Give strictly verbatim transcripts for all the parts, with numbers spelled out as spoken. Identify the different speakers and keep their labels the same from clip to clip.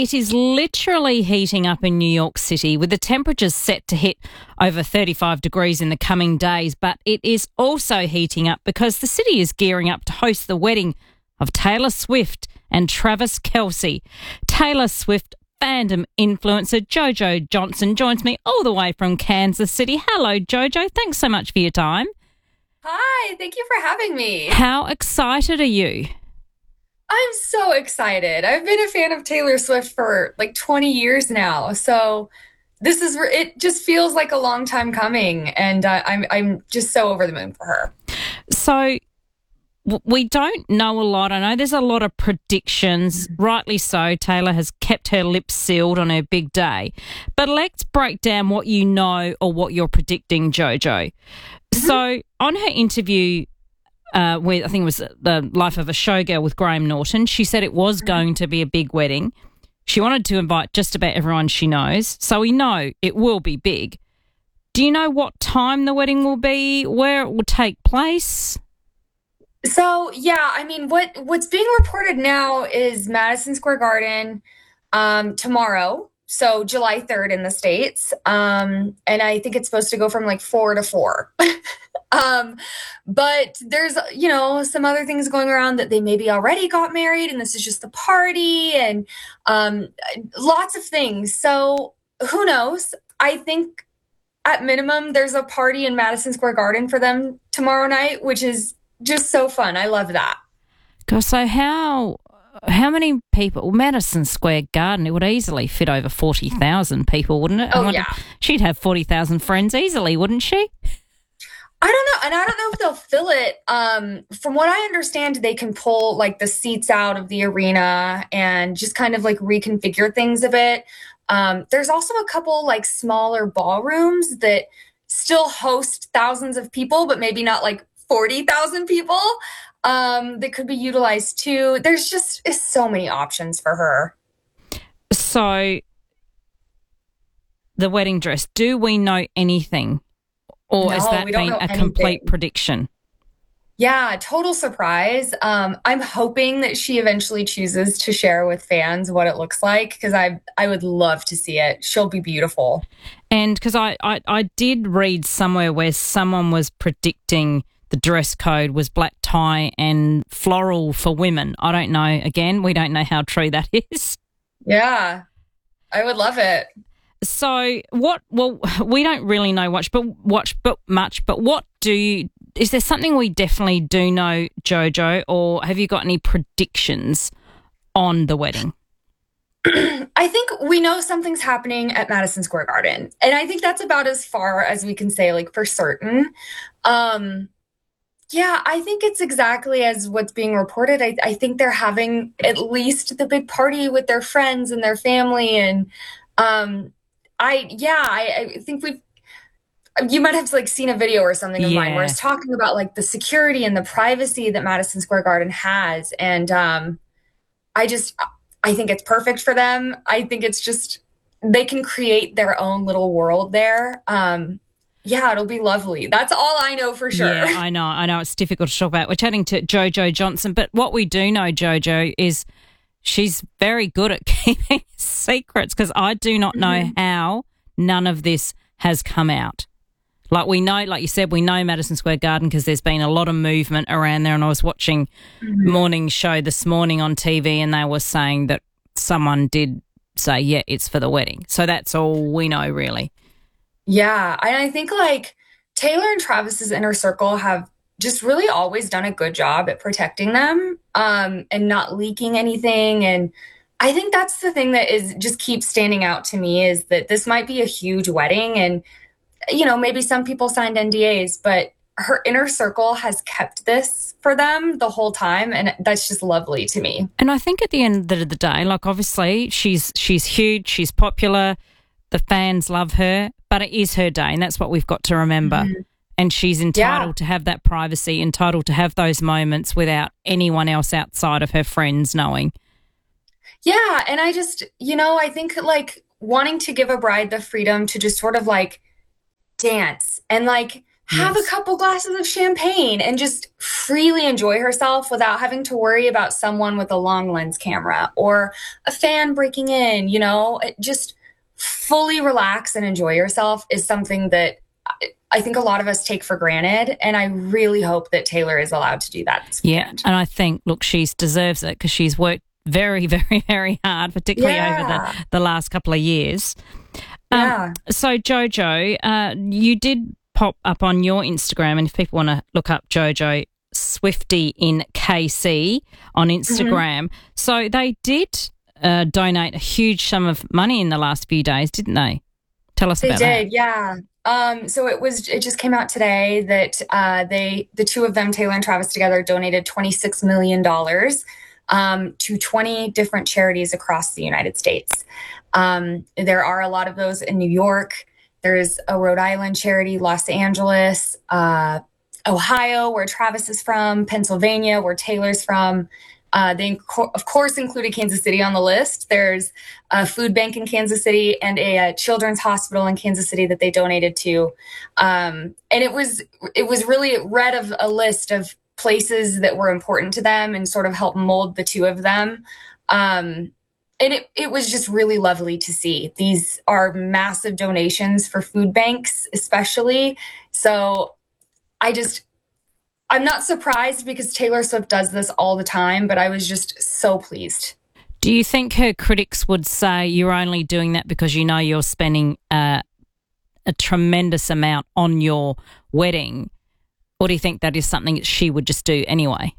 Speaker 1: it is literally heating up in New York City with the temperatures set to hit over thirty-five degrees in the coming days. But it is also heating up because the city is gearing up to host the wedding of Taylor Swift and Travis Kelce. Taylor Swift fandom influencer Jojo Johnson joins me all the way from Kansas City. Hello, Jojo. Thanks so much for your time.
Speaker 2: Hi, thank you for having me.
Speaker 1: How excited are you?
Speaker 2: I'm so excited. I've been a fan of Taylor Swift for like twenty years now. So this is, it just feels like a long time coming. And uh, I'm, I'm just so over the moon for her.
Speaker 1: So we don't know a lot. I know there's a lot of predictions. Rightly so. Taylor has kept her lips sealed on her big day. But let's break down what you know or what you're predicting, Jojo. So on her interview uh, with, I think it was The Life of a Showgirl with Graham Norton, she said it was going to be a big wedding. She wanted to invite just about everyone she knows. So we know it will be big. Do you know what time the wedding will be, where it will take place?
Speaker 2: So, yeah, I mean, what what's being reported now is Madison Square Garden um, tomorrow. So July third in the States. Um, and I think it's supposed to go from like four to four. um, but there's, you know, some other things going around that they maybe already got married and this is just the party and um, lots of things. So who knows? I think at minimum, there's a party in Madison Square Garden for them tomorrow night, which is just so fun. I love that.
Speaker 1: So how... How many people? Madison Square Garden, it would easily fit over forty thousand people, wouldn't it?
Speaker 2: Oh, yeah.
Speaker 1: She'd have forty thousand friends easily, wouldn't she?
Speaker 2: I don't know. And I don't know if they'll fill it. Um, from what I understand, they can pull like the seats out of the arena and just kind of like reconfigure things a bit. Um, there's also a couple like smaller ballrooms that still host thousands of people, but maybe not like forty thousand people. Um, that could be utilized too. There's just is so many options for her.
Speaker 1: So, the wedding dress, do we know anything? Or
Speaker 2: No,
Speaker 1: has that
Speaker 2: we don't
Speaker 1: been
Speaker 2: know
Speaker 1: a
Speaker 2: anything.
Speaker 1: complete prediction?
Speaker 2: Yeah, total surprise. Um, I'm hoping that she eventually chooses to share with fans what it looks like because I I would love to see it. She'll be beautiful.
Speaker 1: And because I, I, I did read somewhere where someone was predicting the dress code was black tie and floral for women. I don't know. Again, we don't know how true that is.
Speaker 2: Yeah, I would love it.
Speaker 1: So what, well, we don't really know much, but watch, but much, but what do you, is there something we definitely do know, Jojo, or have you got any predictions on the wedding?
Speaker 2: I think we know something's happening at Madison Square Garden. And I think that's about as far as we can say, like, for certain. Um, Yeah, I think it's exactly as what's being reported. I, I think they're having at least the big party with their friends and their family. And um, I, yeah, I, I think we've, you might have like seen a video or something of mine
Speaker 1: Yeah.
Speaker 2: where it's talking about like the security and the privacy that Madison Square Garden has. And um, I just, I think it's perfect for them. I think it's just, they can create their own little world there. Um, Yeah, it'll be lovely. That's all I know for sure.
Speaker 1: Yeah, I know. I know it's difficult to talk about. We're chatting to Jojo Johnson, but what we do know, Jojo, is she's very good at keeping secrets because I do not know mm-hmm. how none of this has come out. Like we know, like you said, we know Madison Square Garden because there's been a lot of movement around there, and I was watching mm-hmm. morning show this morning on T V and they were saying that someone did say, yeah, it's for the wedding. So that's all we know really.
Speaker 2: Yeah, and I think like Taylor and Travis's inner circle have just really always done a good job at protecting them um, and not leaking anything. And I think that's the thing that is just keeps standing out to me is that this might be a huge wedding and, you know, maybe some people signed N D As, but her inner circle has kept this for them the whole time. And that's just lovely to me.
Speaker 1: And I think at the end of the day, like obviously she's she's huge, she's popular, the fans love her, but it is her day and that's what we've got to remember. Mm-hmm. And she's entitled yeah. to have that privacy, entitled to have those moments without anyone else outside of her friends knowing.
Speaker 2: Yeah, and I just, you know, I think like wanting to give a bride the freedom to just sort of like dance and like have a
Speaker 1: Yes.
Speaker 2: couple glasses of champagne and just freely enjoy herself without having to worry about someone with a long lens camera or a fan breaking in, you know, just fully relax and enjoy yourself is something that I think a lot of us take for granted. And I really hope that Taylor is allowed to do that this
Speaker 1: Yeah.
Speaker 2: weekend.
Speaker 1: And I think, look, she deserves it because she's worked very, very, very hard, particularly
Speaker 2: Yeah.
Speaker 1: over the, the last couple of years. Um,
Speaker 2: Yeah.
Speaker 1: So, Jojo, uh, you did pop up on your Instagram, and if people want to look up Jojo Swifty in K C on Instagram,
Speaker 2: Mm-hmm.
Speaker 1: so they did uh, donate a huge sum of money in the last few days, didn't they? Tell us
Speaker 2: They
Speaker 1: about
Speaker 2: did, yeah. Um, so it was it just came out today that uh, they the two of them, Taylor and Travis together, donated twenty-six million dollars um, to twenty different charities across the United States. Um, there are a lot of those in New York. There's a Rhode Island charity, Los Angeles, uh, Ohio, where Travis is from, Pennsylvania, where Taylor's from. Uh, they, inc- of course, included Kansas City on the list. There's a food bank in Kansas City and a, a children's hospital in Kansas City that they donated to. Um, and it was it was really read of a list of places that were important to them and sort of helped mold the two of them. Um, and it, it was just really lovely to see. These are massive donations for food banks, especially. So I just, I'm not surprised because Taylor Swift does this all the time, but I was just so pleased.
Speaker 1: Do you think her critics would say you're only doing that because you know you're spending uh, a tremendous amount on your wedding? Or do you think that is something that she would just do anyway?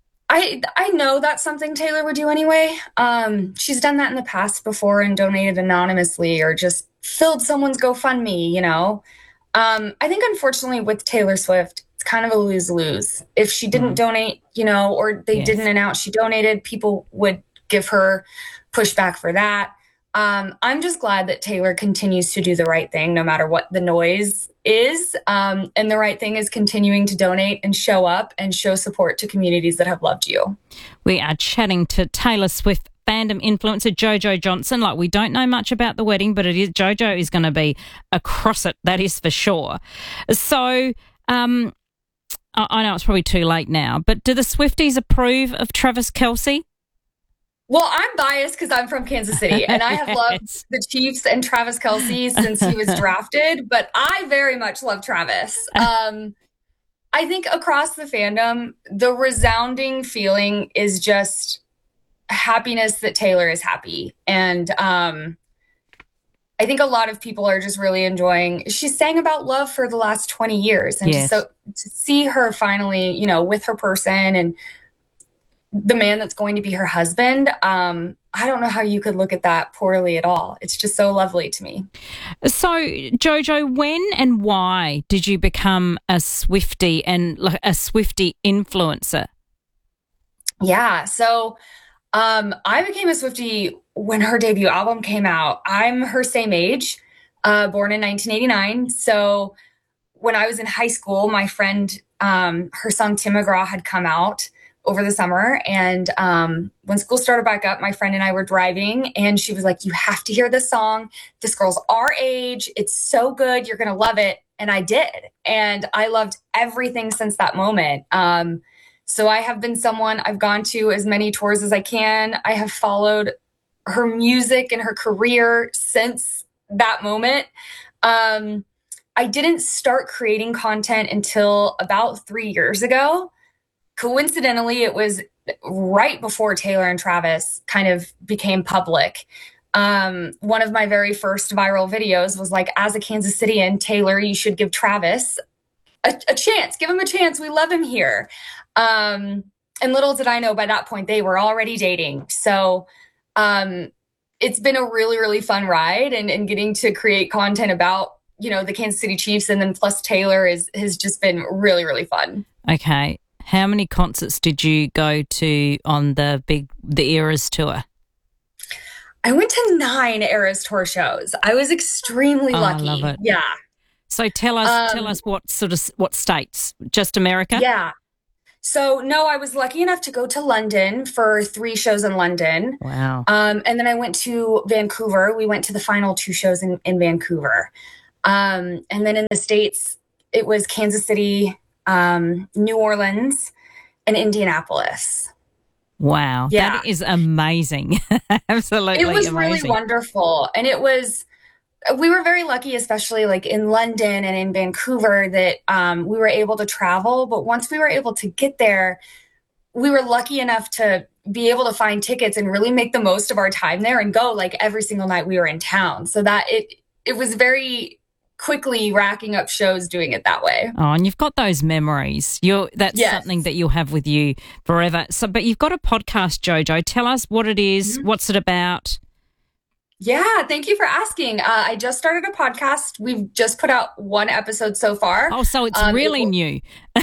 Speaker 2: I I know that's something Taylor would do anyway. Um, she's done that in the past before and donated anonymously or just filled someone's GoFundMe, you know. Um, I think unfortunately with Taylor Swift, it's kind of a lose-lose. If she didn't
Speaker 1: Mm.
Speaker 2: donate, you know, or they
Speaker 1: Yes.
Speaker 2: didn't announce she donated, people would give her pushback for that. Um, I'm just glad that Taylor continues to do the right thing no matter what the noise is. Um, and the right thing is continuing to donate and show up and show support to communities that have loved you.
Speaker 1: We are chatting to Taylor Swift fandom influencer Jojo Johnson. Like, we don't know much about the wedding, but it is Jojo is going to be across it, that is for sure. So um, I, I know it's probably too late now, but do the Swifties approve of Travis Kelce?
Speaker 2: Well, I'm biased because I'm from Kansas City and I have loved
Speaker 1: Yes.
Speaker 2: the Chiefs and Travis Kelce since he was drafted, but I very much love Travis. Um, I think across the fandom, the resounding feeling is just happiness that Taylor is happy. And um, I think a lot of people are just really enjoying. She sang about love for the last twenty years. And
Speaker 1: Yes.
Speaker 2: just so to see her finally, you know, with her person and the man that's going to be her husband, um, I don't know how you could look at that poorly at all. It's just so lovely to me.
Speaker 1: So, Jojo, when and why did you become a Swiftie and like a Swiftie influencer?
Speaker 2: Yeah. So um, I became a Swiftie when her debut album came out. I'm her same age, uh, born in nineteen eighty-nine. So when I was in high school, my friend, um, her song Tim McGraw had come out over the summer. And um, when school started back up, my friend and I were driving and she was like, you have to hear this song. This girl's our age. It's so good. You're going to love it. And I did. And I loved everything since that moment. Um, so I have been someone, I've gone to as many tours as I can. I have followed her music and her career since that moment. Um, I didn't start creating content until about three years ago. Coincidentally, it was right before Taylor and Travis kind of became public. Um, one of my very first viral videos was like, as a Kansas Cityan, Taylor, you should give Travis a, a chance. Give him a chance. We love him here. Um, and little did I know by that point, they were already dating. So um, it's been a really, really fun ride and, and getting to create content about, you know, the Kansas City Chiefs and then plus Taylor is, has just been really, really fun.
Speaker 1: Okay. How many concerts did you go to on the big the Eras tour?
Speaker 2: I went to nine Eras tour shows. I was extremely
Speaker 1: Oh,
Speaker 2: lucky.
Speaker 1: I love it.
Speaker 2: Yeah.
Speaker 1: So tell us,
Speaker 2: Um,
Speaker 1: tell us what sort of what states? Just America?
Speaker 2: Yeah. So no, I was lucky enough to go to London for three shows in London.
Speaker 1: Wow.
Speaker 2: Um, and then I went to Vancouver. We went to the final two shows in, in Vancouver. Um, and then in the States, it was Kansas City, um, New Orleans, and Indianapolis.
Speaker 1: Wow.
Speaker 2: Yeah.
Speaker 1: That is amazing. Absolutely
Speaker 2: It was
Speaker 1: amazing.
Speaker 2: really wonderful. And it was, we were very lucky, especially like in London and in Vancouver, that um, we were able to travel. But once we were able to get there, we were lucky enough to be able to find tickets and really make the most of our time there and go like every single night we were in town. So that it, it was very quickly racking up shows doing it that way.
Speaker 1: Oh, and you've got those memories. You're that's
Speaker 2: Yes.
Speaker 1: something that you'll have with you forever. So, but you've got a podcast, Jojo. Tell us what it is.
Speaker 2: Mm-hmm.
Speaker 1: What's it about?
Speaker 2: Yeah, thank you for asking. Uh, I just started a podcast. We've just put out one episode so far.
Speaker 1: Oh, so it's
Speaker 2: Um,
Speaker 1: really
Speaker 2: it will-
Speaker 1: new.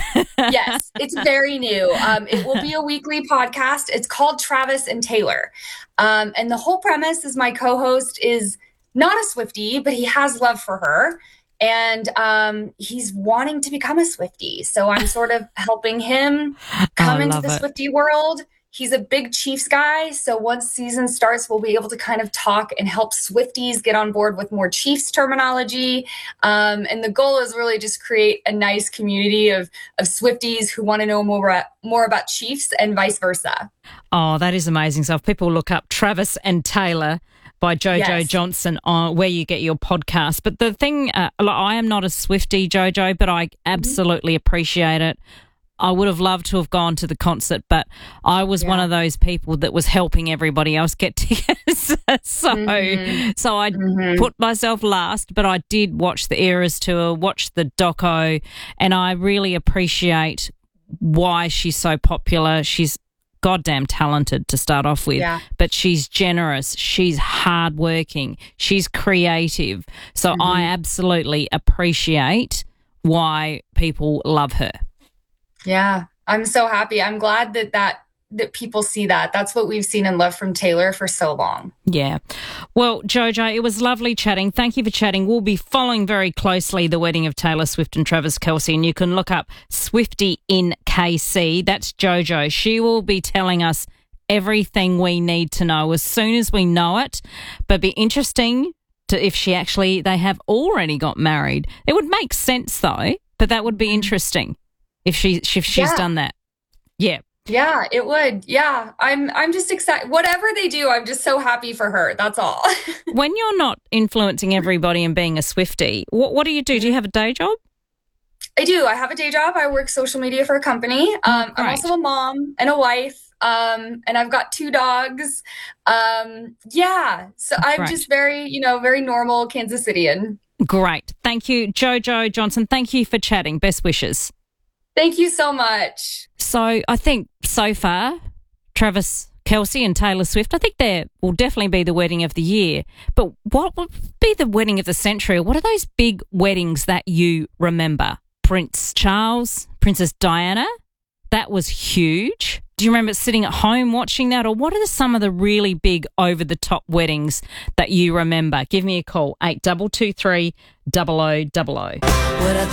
Speaker 2: Yes, it's very new. Um, it will be a weekly podcast. It's called Travis and Taylor. Um, and the whole premise is my co-host is not a Swiftie, but he has love for her. And um, he's wanting to become a Swiftie. So I'm sort of helping him come
Speaker 1: Oh,
Speaker 2: into
Speaker 1: love
Speaker 2: the
Speaker 1: it.
Speaker 2: Swiftie world. He's a big Chiefs guy. So once season starts, we'll be able to kind of talk and help Swifties get on board with more Chiefs terminology. Um, and the goal is really just create a nice community of, of Swifties who want to know more about, more about Chiefs and vice versa.
Speaker 1: Oh, that is amazing. So if people look up Travis and Taylor by Jojo
Speaker 2: Yes.
Speaker 1: Johnson on where you get your podcast. But the thing, uh, like, I am not a Swiftie, Jojo, but I absolutely appreciate it. I would have loved to have gone to the concert, but I was
Speaker 2: Yeah.
Speaker 1: one of those people that was helping everybody else get tickets. so,
Speaker 2: Mhm.
Speaker 1: so I
Speaker 2: Mhm.
Speaker 1: put myself last, but I did watch the Eras tour, watch the doco, and I really appreciate why she's so popular. She's goddamn talented to start off with,
Speaker 2: Yeah.
Speaker 1: but she's generous, she's hardworking, she's creative. So I absolutely appreciate why people love her.
Speaker 2: Yeah, I'm so happy. I'm glad that that that people see that. That's what we've seen and loved from Taylor for so long.
Speaker 1: Yeah. Well, Jojo, it was lovely chatting. Thank you for chatting. We'll be following very closely the wedding of Taylor Swift and Travis Kelce, and you can look up Swiftie in K C. That's Jojo. She will be telling us everything we need to know as soon as we know it. But be interesting to if she actually, they have already got married. It would make sense though, but that would be interesting if she if she's
Speaker 2: Yeah.
Speaker 1: done that. Yeah.
Speaker 2: Yeah, it would. Yeah, I'm I'm just excited. Whatever they do, I'm just so happy for her. That's all.
Speaker 1: When you're not influencing everybody and being a Swiftie, what what do you do? Do you have a day job?
Speaker 2: I do. I have a day job. I work social media for a company. Um, I'm
Speaker 1: great.
Speaker 2: also a mom and a wife. Um, and I've got two dogs. Um, yeah. So I'm
Speaker 1: Great.
Speaker 2: just very, you know, very normal Kansas Cityan.
Speaker 1: Great. Thank you, Jojo Johnson. Thank you for chatting. Best wishes.
Speaker 2: Thank you so much.
Speaker 1: So I think so far, Travis Kelce and Taylor Swift, I think they will definitely be the wedding of the year. But what would be the wedding of the century? What are those big weddings that you remember? Prince Charles, Princess Diana, that was huge. Do you remember sitting at home watching that? Or what are the, some of the really big over-the-top weddings that you remember? Give me a call, eight two two three, double oh double oh.